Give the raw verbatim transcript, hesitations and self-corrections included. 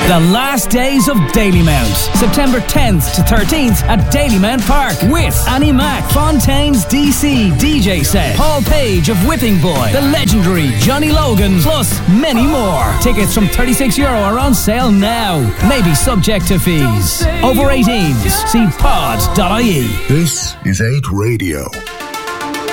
The last days of Dalymount. September tenth to thirteenth at Dalymount Park with Annie Mac, Fontaine's D C D J set, Paul Page of Whipping Boy, the legendary Johnny Logan, plus many more. Tickets from thirty-six euro are on sale now. Maybe subject to fees. Over eighteens. See pod dot I E. This is eight Radio.